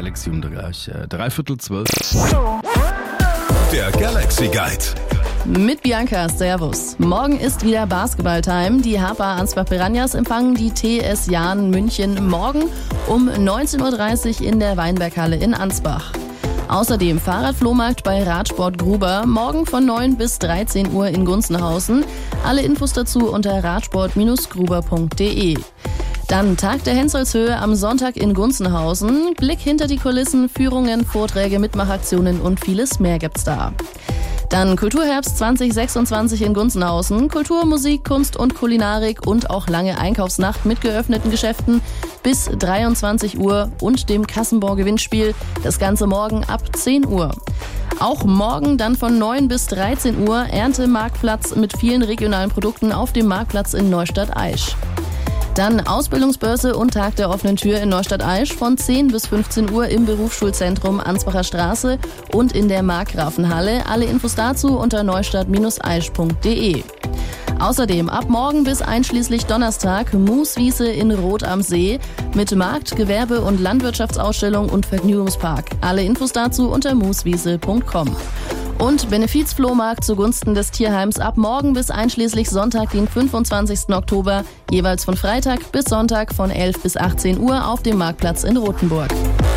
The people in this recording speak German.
Galaxy um gleich 11:45. Der Galaxy Guide. Mit Bianca, servus. Morgen ist wieder Basketball-Time. Die Hapa Ansbach Piranhas empfangen die TS Jahn München morgen um 19:30 Uhr in der Weinberghalle in Ansbach. Außerdem Fahrradflohmarkt bei Radsport Gruber, morgen von 9 bis 13 Uhr in Gunzenhausen. Alle Infos dazu unter radsport-gruber.de. Dann Tag der Hensolzhöhe am Sonntag in Gunzenhausen. Blick hinter die Kulissen, Führungen, Vorträge, Mitmachaktionen und vieles mehr gibt's da. Dann Kulturherbst 2026 in Gunzenhausen. Kultur, Musik, Kunst und Kulinarik und auch lange Einkaufsnacht mit geöffneten Geschäften bis 23 Uhr und dem Kassenbon-Gewinnspiel. Das Ganze morgen ab 10 Uhr. Auch morgen dann von 9 bis 13 Uhr Erntemarktplatz mit vielen regionalen Produkten auf dem Marktplatz in Neustadt-Aisch. Dann Ausbildungsbörse und Tag der offenen Tür in Neustadt-Aisch von 10 bis 15 Uhr im Berufsschulzentrum Ansbacher Straße und in der Markgrafenhalle. Alle Infos dazu unter neustadt-aisch.de. Außerdem ab morgen bis einschließlich Donnerstag Mooswiese in Rot am See mit Markt-, Gewerbe- und Landwirtschaftsausstellung und Vergnügungspark. Alle Infos dazu unter mooswiese.com. Und Benefizflohmarkt zugunsten des Tierheims ab morgen bis einschließlich Sonntag, den 25. Oktober, jeweils von Freitag bis Sonntag von 11 bis 18 Uhr auf dem Marktplatz in Rothenburg.